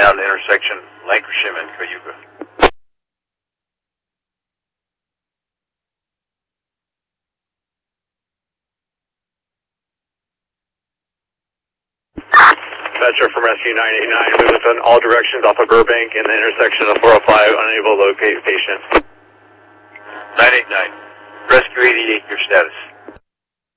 down the intersection, Lancashire and Cayuga. Dispatcher from Rescue 989, moving in all directions off of Burbank in the intersection of 405, unable to locate patient. 989. Rescue 88, your status.